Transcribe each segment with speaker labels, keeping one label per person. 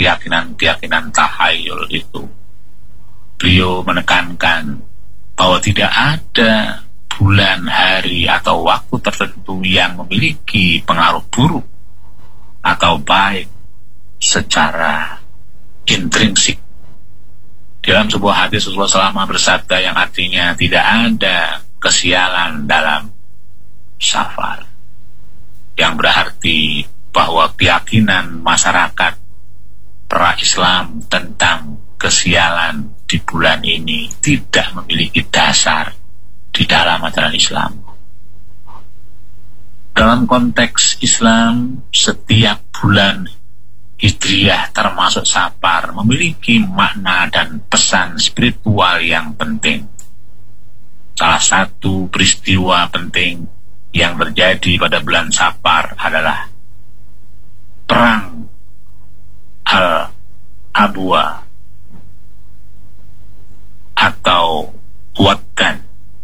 Speaker 1: keyakinan-keyakinan tahayul itu. Beliau menekankan bahwa tidak ada bulan, hari, atau waktu tertentu yang memiliki pengaruh buruk atau baik secara intrinsik. Dalam sebuah hadis Rasulullah SAW bersabda yang artinya tidak ada kesialan dalam safar, yang berarti bahwa keyakinan masyarakat pra-Islam tentang kesialan di bulan ini tidak memiliki dasar di dalam ajaran Islam. Dalam konteks Islam, setiap bulan Hijriyah termasuk Safar memiliki makna dan pesan spiritual yang penting. Salah satu peristiwa penting yang terjadi pada bulan Safar adalah Perang Al-Abwa atau Waddan,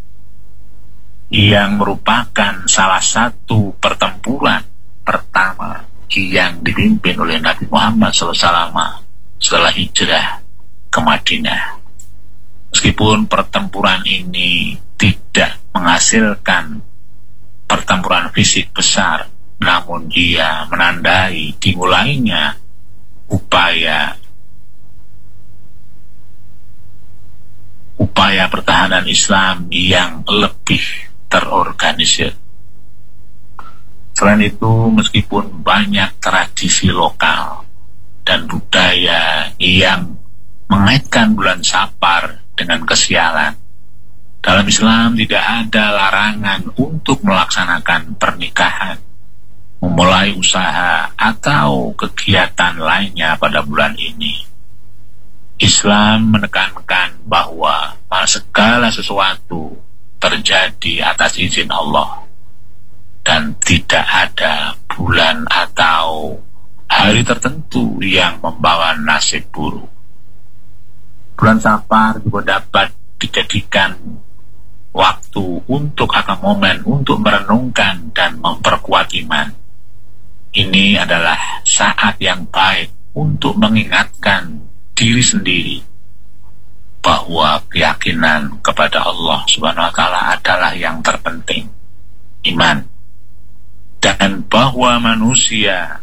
Speaker 1: yang merupakan salah satu pertempuran pertama yang dipimpin oleh Nabi Muhammad SAW setelah hijrah ke Madinah. Meskipun pertempuran ini tidak menghasilkan pertempuran fisik besar, namun dia menandai dimulainya upaya pertahanan Islam yang lebih terorganisir. Selain itu, meskipun banyak tradisi lokal dan budaya yang mengaitkan bulan Safar dengan kesialan, dalam Islam tidak ada larangan untuk melaksanakan pernikahan, memulai usaha, atau kegiatan lainnya pada bulan ini. Islam menekankan bahwa segala sesuatu terjadi atas izin Allah, dan tidak ada bulan atau hari tertentu yang membawa nasib buruk. Bulan Safar juga dapat dijadikan waktu atau momen untuk merenungkan dan memperkuat iman. Ini adalah saat yang baik untuk mengingatkan diri sendiri bahwa keyakinan kepada Allah Subhanahu wa Ta'ala adalah yang terpenting, iman, dan bahwa manusia,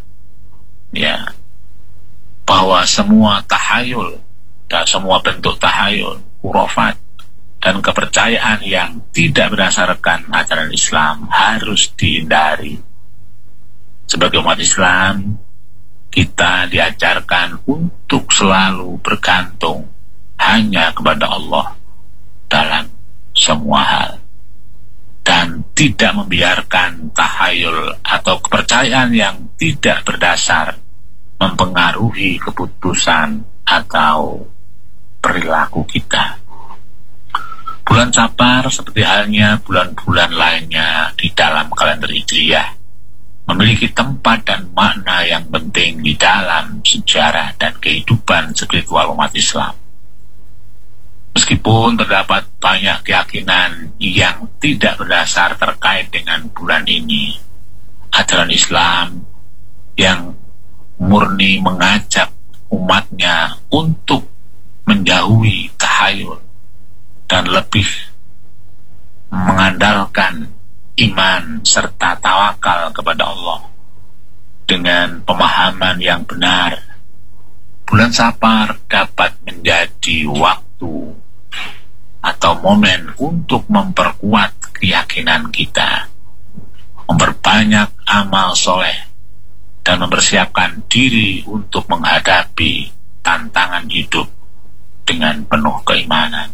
Speaker 1: bahwa semua tahayul dan semua bentuk tahayul, khurafat, dan kepercayaan yang tidak berdasarkan ajaran Islam harus dihindari. Sebagai umat Islam, kita diajarkan untuk selalu bergantung hanya kepada Allah dalam semua hal, dan tidak membiarkan tahayul atau kepercayaan yang tidak berdasar mempengaruhi keputusan atau perilaku kita. Bulan Safar seperti halnya bulan-bulan lainnya di dalam kalender Hijriyah memiliki tempat dan makna yang penting di dalam sejarah dan kehidupan spiritual umat Islam. Meskipun terdapat banyak keyakinan yang tidak berdasar terkait dengan bulan ini, ajaran Islam yang murni mengajak umatnya untuk menjauhi tahayul dan lebih mengandalkan iman serta tawakal kepada Allah dengan pemahaman yang benar. Bulan Safar dapat menjadi waktu atau momen untuk memperkuat keyakinan kita, memperbanyak amal soleh, dan mempersiapkan diri untuk menghadapi tantangan hidup dengan penuh keimanan.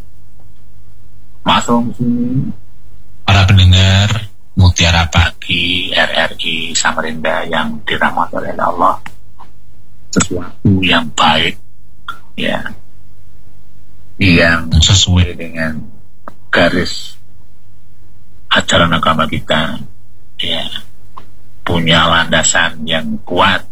Speaker 1: Para pendengar Mutiara Pagi RRI Samarinda yang dirahmati oleh Allah, sesuatu yang baik, yang sesuai dengan garis ajaran agama kita, punya landasan yang kuat,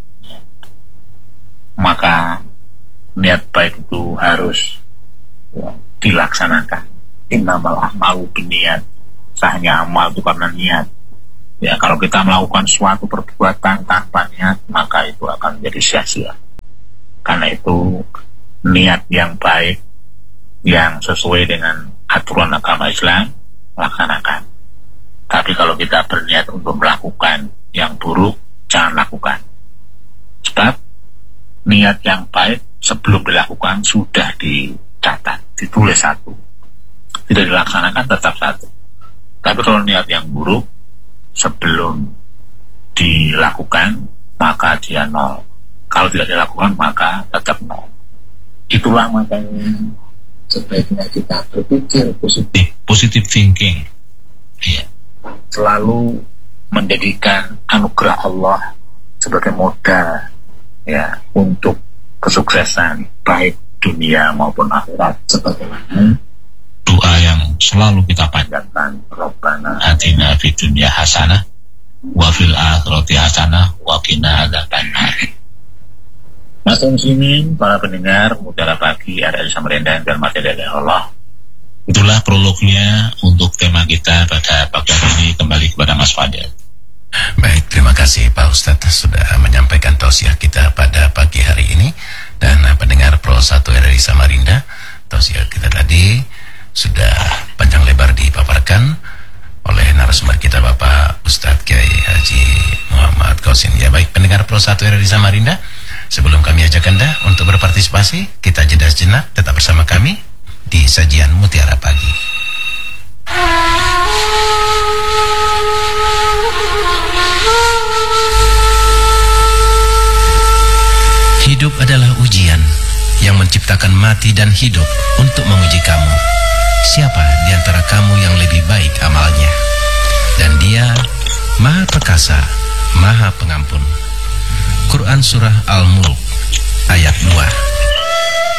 Speaker 1: maka niat baik itu harus dilaksanakan. Innamal a'malu binniyat, sahnya amal itu karena niat. Kalau kita melakukan suatu perbuatan tanpa niat, maka itu akan menjadi sia-sia. karena itu niat yang baik yang sesuai dengan aturan agama Islam laksanakan. Tapi kalau kita berniat untuk melakukan yang buruk, jangan lakukan. Sebab niat yang baik sebelum dilakukan sudah dicatat, ditulis satu. Tidak dilaksanakan tetap satu. Tapi kalau niat yang buruk sebelum dilakukan maka dia 0. Kalau tidak dilakukan maka tetap 0. Itulah makanya sebaiknya kita berpikir positif thinking. Ya. Selalu menjadikan anugerah Allah sebagai modal ya untuk kesuksesan baik dunia maupun akhirat, sebagaimana doa yang selalu kita panjatkan, Rabbana atina fid dunya hasanah wa fil akhirati hasanah wa qina adzabannar. Mas muslimin, para pendengar Mutiara Pagi RRI Samarinda dan materi dari Allah. Itulah prolognya untuk tema kita pada pagi hari ini. Kembali kepada Mas Fadil.
Speaker 2: Baik, terima kasih Pak Ustadz sudah menyampaikan tausiah kita pada pagi hari ini. Dan pendengar Pro 1 RRI Samarinda, tausiah kita tadi sudah panjang lebar dipaparkan oleh narasumber kita Bapak Ustadz Kiai Haji Muhammad Qasim. Ya baik, pendengar Pro 1 RRI Samarinda, sebelum kami ajak Anda untuk berpartisipasi, kita jeda sejenak, tetap bersama kami di sajian Mutiara Pagi. Hidup adalah ujian yang menciptakan mati dan hidup untuk menguji kamu. Siapa di antara kamu yang lebih baik amalnya? Dan Dia Maha Perkasa, Maha Pengampun. Quran Surah Al-Mulk ayat 2.